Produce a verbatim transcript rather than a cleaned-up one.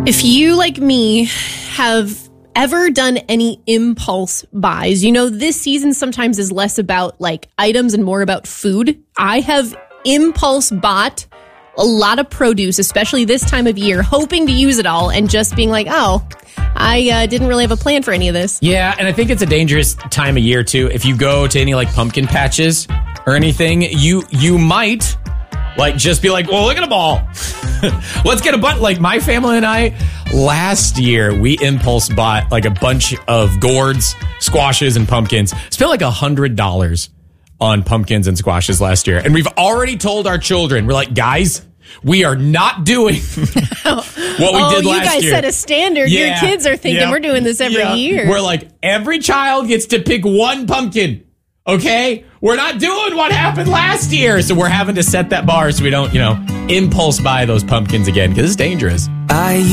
If you, like me, have ever done any impulse buys, you know, this season sometimes is less about like items and more about food. I have impulse bought a lot of produce, especially this time of year, hoping to use it all and just being like, oh, I uh, didn't really have a plan for any of this. Yeah, and I think it's a dangerous time of year, too. If you go to any, like, pumpkin patches or anything, you you might, like, just be like, well, look at them all. Let's get a bunch. Like, my family and I, last year, we impulse bought, like, a bunch of gourds, squashes, and pumpkins. Spent, like, one hundred dollars on pumpkins and squashes last year. And we've already told our children, we're like, guys, we are not doing what we oh, did last year. Oh, you guys set a standard. Yeah, Your kids are thinking yeah, we're doing this every yeah. year. We're like, every child gets to pick one pumpkin. Okay? We're not doing what happened last year. So we're having to set that bar so we don't, you know, impulse buy those pumpkins again because it's dangerous. I